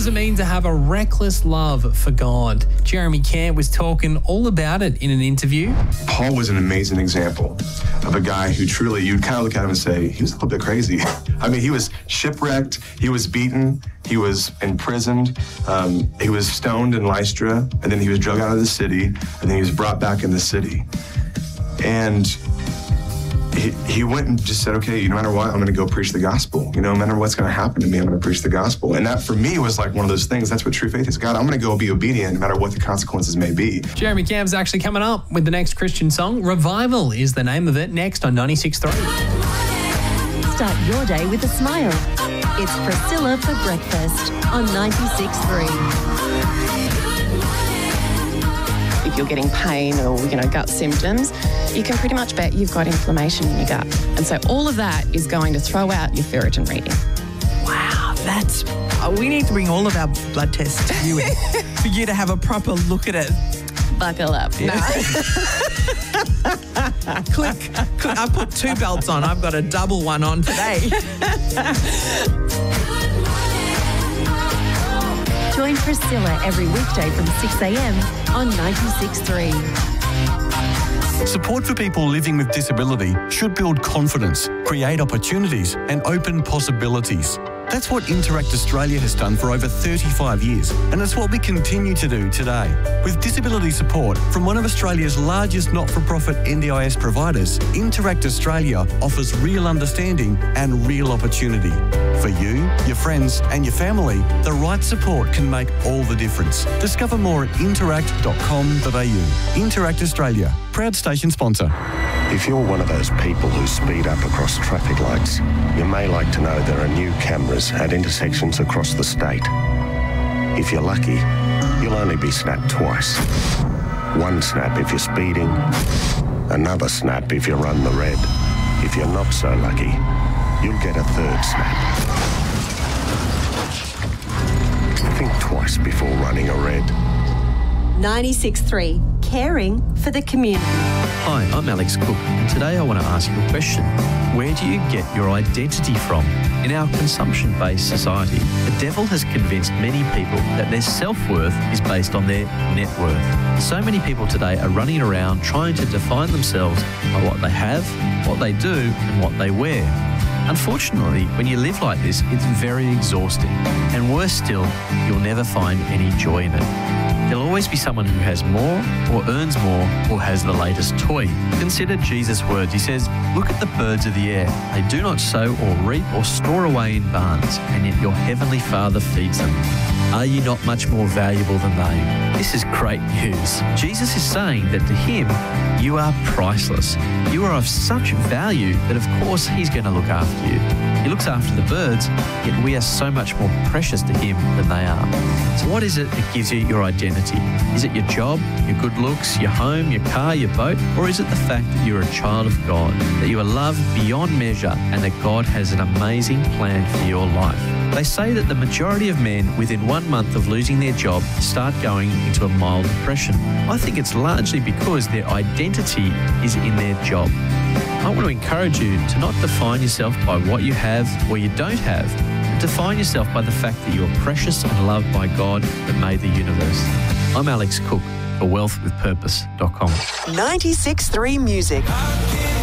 does it mean to have a reckless love for God? Jeremy Camp was talking all about it in an interview. Paul was an amazing example of a guy who truly, you'd kind of look at him and say, he was a little bit crazy. I mean, he was shipwrecked, he was beaten, he was imprisoned, he was stoned in Lystra, and then he was drug out of the city, and then he was brought back in the city. And he went and just said, okay, no matter what, I'm going to go preach the gospel. No matter what's going to happen to me, I'm going to preach the gospel. And that, for me, was like one of those things. That's what true faith is. God, I'm going to go be obedient no matter what the consequences may be. Jeremy Camp's actually coming up with the next Christian song. Revival is the name of it, next on 96.3. Start your day with a smile. It's Priscilla for breakfast on 96.3. If you're getting pain or, gut symptoms, you can pretty much bet you've got inflammation in your gut. And so all of that is going to throw out your ferritin reading. Wow, we need to bring all of our blood tests to you for you to have a proper look at it. Buckle up. Yeah. No. Click. I put 2 belts on. I've got a double one on today. Join Priscilla every weekday from 6 a.m. on 96.3. Support for people living with disability should build confidence, create opportunities and open possibilities. That's what Interact Australia has done for over 35 years, and it's what we continue to do today. With disability support from one of Australia's largest not-for-profit NDIS providers, Interact Australia offers real understanding and real opportunity. For you, your friends and your family, the right support can make all the difference. Discover more at interact.com.au. Interact Australia, proud station sponsor. If you're one of those people who speed up across traffic lights, you may like to know there are new cameras at intersections across the state. If you're lucky, you'll only be snapped twice. One snap if you're speeding, another snap if you run the red. If you're not so lucky, you'll get a third snap. Think twice before running a red. 96.3, caring for the community. Hi, I'm Alex Cook, and today I want to ask you a question. Where do you get your identity from? In our consumption-based society, the devil has convinced many people that their self-worth is based on their net worth. So many people today are running around trying to define themselves by what they have, what they do, and what they wear. Unfortunately, when you live like this, it's very exhausting. And worse still, you'll never find any joy in it. There'll always be someone who has more, or earns more, or has the latest toy. Consider Jesus' words. He says, "Look at the birds of the air. They do not sow or reap or store away in barns, and yet your heavenly Father feeds them. Are you not much more valuable than they?" This is great news. Jesus is saying that to him, you are priceless. You are of such value that of course he's going to look after you. He looks after the birds, yet we are so much more precious to him than they are. So what is it that gives you your identity? Is it your job, your good looks, your home, your car, your boat? Or is it the fact that you're a child of God, that you are loved beyond measure and that God has an amazing plan for your life? They say that the majority of men within 1 month of losing their job start going into a mild depression. I think it's largely because their identity is in their job. I want to encourage you to not define yourself by what you have or you don't have, but define yourself by the fact that you are precious and loved by God that made the universe. I'm Alex Cook for wealthwithpurpose.com. 96.3 Music.